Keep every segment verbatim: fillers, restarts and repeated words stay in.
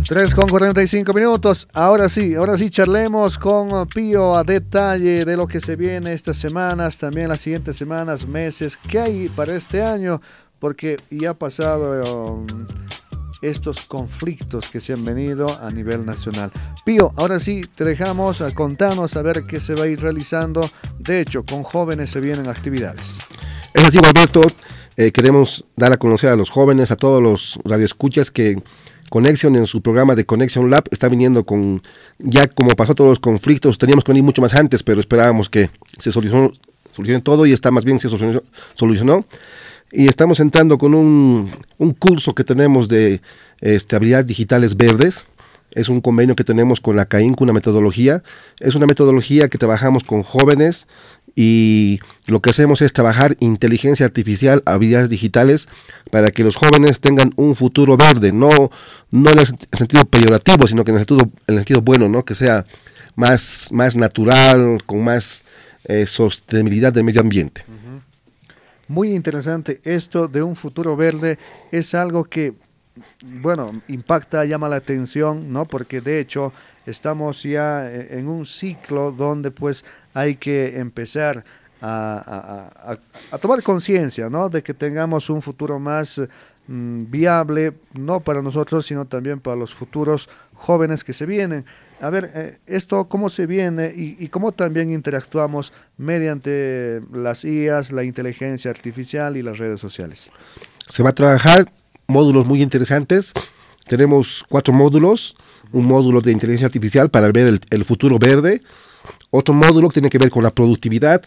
tres con cuarenta y cinco minutos. Ahora sí, ahora sí charlemos con Pío a detalle de lo que se viene estas semanas, también las siguientes semanas, meses, qué hay para este año, porque ya ha pasado um, estos conflictos que se han venido a nivel nacional. Pío, ahora sí te dejamos a contarnos a ver qué se va a ir realizando. De hecho, con jóvenes se vienen actividades. Es así, Alberto, eh, queremos dar a conocer a los jóvenes, a todos los radioescuchas que Conexión en su programa de Conexión Lab está viniendo con, ya como pasó todos los conflictos, teníamos que venir mucho más antes, pero esperábamos que se solucionó, solucione todo y está más bien se solucionó, solucionó. Y estamos entrando con un, un curso que tenemos de este, habilidades digitales verdes. Es un convenio que tenemos con la CAINCO, una metodología. Es una metodología que trabajamos con jóvenes y lo que hacemos es trabajar inteligencia artificial, habilidades digitales, para que los jóvenes tengan un futuro verde, no, no en el sentido peyorativo, sino que en el sentido, en el sentido bueno, ¿no? Que sea más, más natural, con más eh, sostenibilidad del medio ambiente. Uh-huh. Muy interesante esto de un futuro verde, es algo que, bueno, impacta, llama la atención, ¿no? Porque de hecho estamos ya en un ciclo donde pues hay que empezar a, a, a, a tomar conciencia, ¿no? De que tengamos un futuro más mm, viable, no para nosotros, sino también para los futuros jóvenes que se vienen. A ver, eh, esto cómo se viene y, y cómo también interactuamos mediante las I As, la inteligencia artificial y las redes sociales. Se va a trabajar módulos muy interesantes. Tenemos cuatro módulos. Un módulo de inteligencia artificial para ver el, el futuro verde. Otro módulo que tiene que ver con la productividad.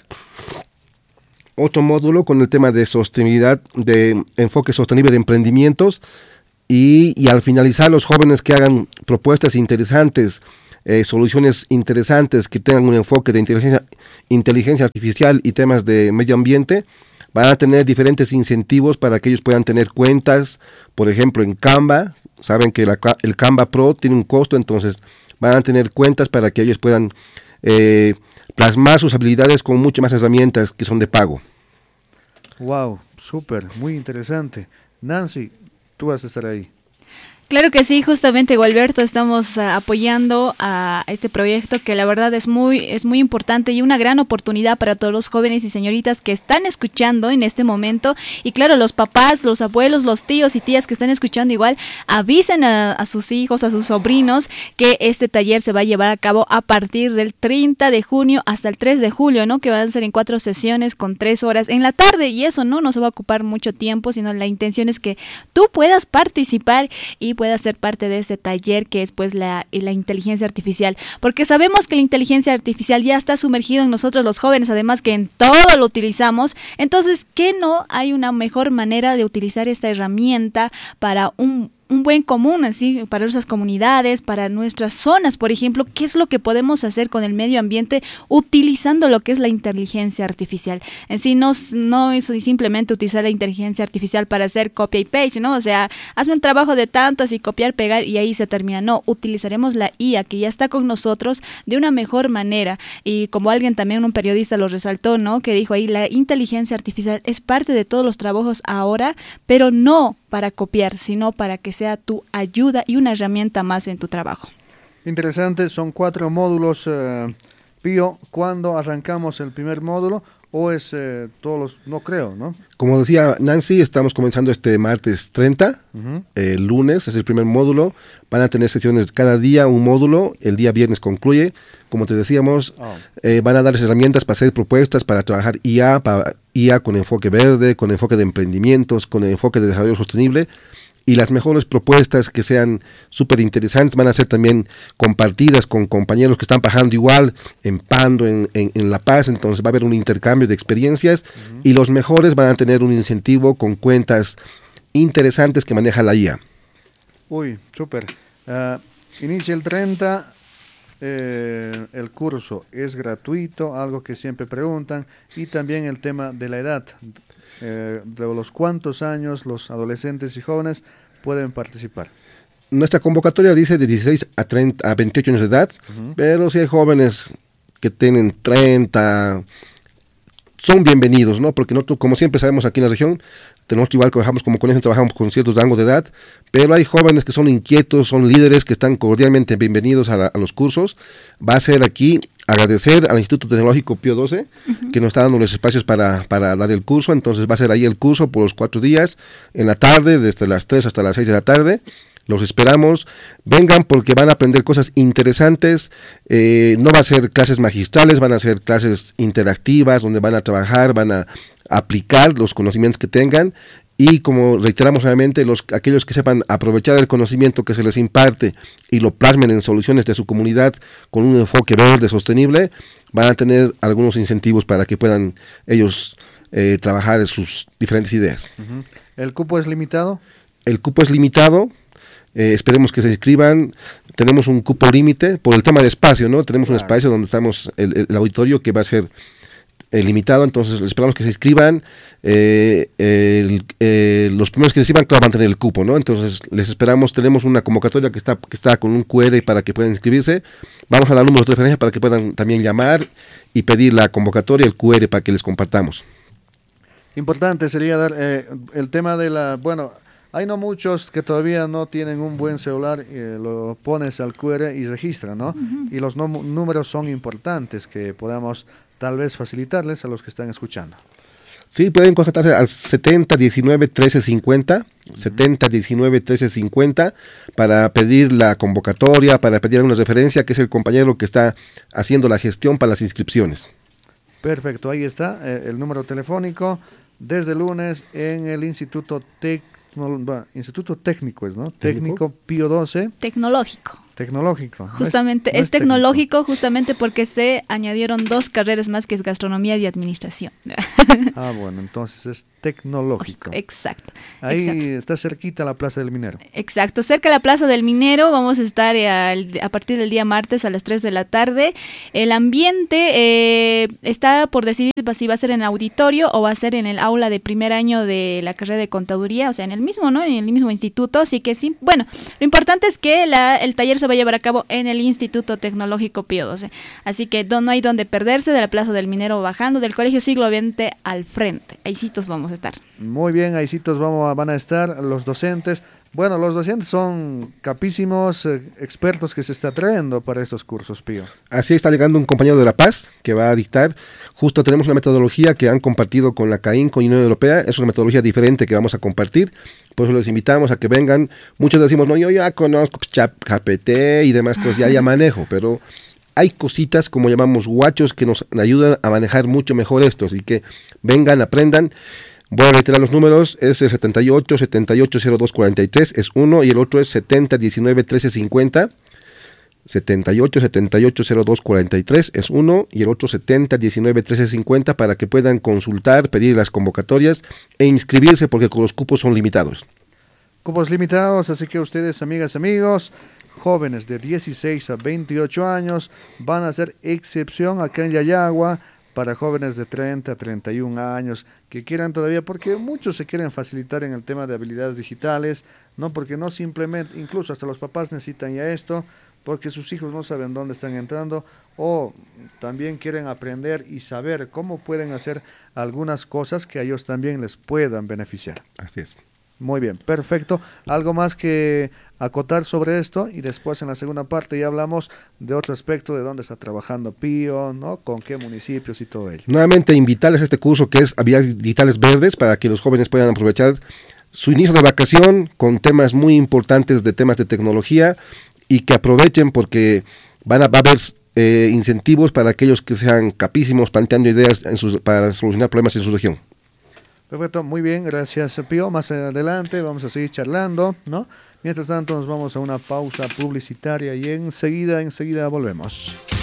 Otro módulo con el tema de sostenibilidad, de enfoque sostenible de emprendimientos. Y, y al finalizar, los jóvenes que hagan propuestas interesantes, eh, soluciones interesantes, que tengan un enfoque de inteligencia, inteligencia artificial y temas de medio ambiente, van a tener diferentes incentivos para que ellos puedan tener cuentas, por ejemplo, en Canva. Saben que la, el Canva Pro tiene un costo, entonces van a tener cuentas para que ellos puedan eh, plasmar sus habilidades con muchas más herramientas que son de pago. Wow, súper, muy interesante. Nancy, tú vas a estar ahí. Claro que sí, justamente, Gualberto, estamos uh, apoyando a este proyecto que la verdad es muy es muy importante y una gran oportunidad para todos los jóvenes y señoritas que están escuchando en este momento. Y claro, los papás, los abuelos, los tíos y tías que están escuchando igual, avisen a, a sus hijos, a sus sobrinos que este taller se va a llevar a cabo a partir del treinta de junio hasta el tres de julio, ¿no? Que van a ser en cuatro sesiones con tres horas en la tarde, y eso no, no se va a ocupar mucho tiempo, sino la intención es que tú puedas participar y pueda ser parte de ese taller que es pues la, la inteligencia artificial, porque sabemos que la inteligencia artificial ya está sumergida en nosotros los jóvenes, además que en todo lo utilizamos. Entonces, ¿qué no hay una mejor manera de utilizar esta herramienta para un un buen común, así, para nuestras comunidades, para nuestras zonas, por ejemplo? ¿Qué es lo que podemos hacer con el medio ambiente utilizando lo que es la inteligencia artificial? En sí, no, no es simplemente utilizar la inteligencia artificial para hacer copy y paste, ¿no? O sea, hazme un trabajo de tanto, así, copiar, pegar y ahí se termina. No, utilizaremos la I A que ya está con nosotros de una mejor manera. Y como alguien también, un periodista lo resaltó, ¿no? Que dijo ahí, la inteligencia artificial es parte de todos los trabajos ahora, pero no para copiar, sino para que sea tu ayuda y una herramienta más en tu trabajo. Interesante, son cuatro módulos. Uh, Pío, ¿cuándo arrancamos el primer módulo? ¿O es eh, todos los...? No creo, ¿no? Como decía Nancy, estamos comenzando este martes treinta, uh-huh. El lunes es el primer módulo. Van a tener sesiones cada día, un módulo. El día viernes concluye. Como te decíamos, oh. eh, van a darles herramientas para hacer propuestas, para trabajar I A, para I A con enfoque verde, con enfoque de emprendimientos, con enfoque de desarrollo sostenible. Y las mejores propuestas que sean súper interesantes van a ser también compartidas con compañeros que están pasando igual en Pando, en, en, en La Paz. Entonces va a haber un intercambio de experiencias, uh-huh. Y los mejores van a tener un incentivo con cuentas interesantes que maneja la I A. Uy, súper. Uh, inicia el treinta, eh, el curso es gratuito, algo que siempre preguntan, y también el tema de la edad. Eh, de los cuántos años los adolescentes y jóvenes pueden participar. Nuestra convocatoria dice de dieciséis a, treinta, a veintiocho años de edad, uh-huh. Pero si hay jóvenes que tienen treinta, son bienvenidos, ¿no? Porque nosotros, como siempre sabemos aquí en la región, nosotros igual trabajamos como conexión, trabajamos con ciertos rangos de edad, pero hay jóvenes que son inquietos, son líderes que están cordialmente bienvenidos a, la, a los cursos. Va a ser aquí agradecer al Instituto Tecnológico Pío doce, uh-huh, que nos está dando los espacios para, para dar el curso. Entonces va a ser ahí el curso por los cuatro días, en la tarde, desde las tres hasta las seis de la tarde. Los esperamos, vengan porque van a aprender cosas interesantes. Eh, no va a ser clases magistrales, van a ser clases interactivas donde van a trabajar, van a aplicar los conocimientos que tengan. Y como reiteramos nuevamente, los, aquellos que sepan aprovechar el conocimiento que se les imparte y lo plasmen en soluciones de su comunidad con un enfoque verde sostenible, van a tener algunos incentivos para que puedan ellos eh, trabajar en sus diferentes ideas. Uh-huh. ¿El cupo es limitado? El cupo es limitado. Eh, esperemos que se inscriban. Tenemos un cupo límite por el tema de espacio, ¿no? Tenemos claro. un espacio donde estamos, el, el auditorio que va a ser eh, limitado, entonces esperamos que se inscriban. Eh, el, eh, los primeros que se inscriban, claro, van a tener el cupo, ¿no? Entonces les esperamos. Tenemos una convocatoria que está, que está con un cu erre para que puedan inscribirse. Vamos a dar números de referencia para que puedan también llamar y pedir la convocatoria, el cu erre para que les compartamos. Importante sería dar eh, el tema de la, bueno, hay no muchos que todavía no tienen un buen celular, eh, lo pones al cu erre y registra, ¿no? Uh-huh. Y los no, números son importantes que podamos tal vez facilitarles a los que están escuchando. Sí, pueden contactarse al setenta diecinueve trece cincuenta, uh-huh. setenta diecinueve trece cincuenta para pedir la convocatoria, para pedir alguna referencia, que es el compañero que está haciendo la gestión para las inscripciones. Perfecto, ahí está eh, el número telefónico desde el lunes en el Instituto Técnico. No, Instituto Técnico es, ¿no? Técnico Pío doce. Tecnológico. Tecnológico. Justamente, no es, no es, es tecnológico técnico. Justamente porque se añadieron dos carreras más que es gastronomía y administración. Ah, bueno, entonces es tecnológico. Exacto. Ahí exacto. está cerquita la Plaza del Minero. Exacto, cerca de la Plaza del Minero. Vamos a estar a, a partir del día martes a las tres de la tarde. El ambiente eh, está por decidir si va a ser en auditorio o va a ser en el aula de primer año de la carrera de contaduría, o sea, en el mismo, ¿no? En el mismo instituto. Así que sí, bueno, lo importante es que la, el taller se va a llevar a cabo en el Instituto Tecnológico Pío doce. Así que no hay donde perderse, de la Plaza del Minero bajando, del Colegio Siglo veinte al frente. Ahícitos vamos a estar. Muy bien, ahícitos vamos a, van a estar los docentes. Bueno, los docentes son capísimos eh, expertos que se está trayendo para estos cursos, Pío. Así está llegando un compañero de La Paz que va a dictar. Justo tenemos una metodología que han compartido con la CAIN, con la Unión Europea. Es una metodología diferente que vamos a compartir. Por eso les invitamos a que vengan. Muchos decimos, no, yo ya conozco ChatGPT y demás cosas, ya, ya manejo, pero hay cositas como llamamos guachos que nos ayudan a manejar mucho mejor esto. Así que vengan, aprendan. Voy a reiterar los números, es el setenta y ocho, setenta y ocho, cero dos, cuarenta y tres, es uno, y el otro es setenta, diecinueve, trece, cincuenta, setenta y ocho, setenta y ocho, cero dos, cuarenta y tres, es uno, y el otro setenta, diecinueve, trece, cincuenta, para que puedan consultar, pedir las convocatorias e inscribirse, porque con los cupos son limitados. Cupos limitados, así que ustedes, amigas, amigos, jóvenes de dieciséis a veintiocho años, van a hacer excepción acá en Yayagua, para jóvenes de treinta a treinta y un años que quieran todavía, porque muchos se quieren facilitar en el tema de habilidades digitales, no porque no simplemente, incluso hasta los papás necesitan ya esto, porque sus hijos no saben dónde están entrando, o también quieren aprender y saber cómo pueden hacer algunas cosas que a ellos también les puedan beneficiar. Así es. Muy bien, perfecto. ¿Algo más que acotar sobre esto? Y después en la segunda parte ya hablamos de otro aspecto, de dónde está trabajando Pío, ¿no? Con qué municipios y todo ello. Nuevamente invitarles a este curso que es Habilidades Digitales Verdes, para que los jóvenes puedan aprovechar su inicio de vacación con temas muy importantes de temas de tecnología, y que aprovechen porque van a, va a haber eh, incentivos para aquellos que sean capísimos planteando ideas en sus, para solucionar problemas en su región. Perfecto, muy bien, gracias Pío. Más adelante vamos a seguir charlando, ¿no? Mientras tanto nos vamos a una pausa publicitaria y enseguida, enseguida volvemos.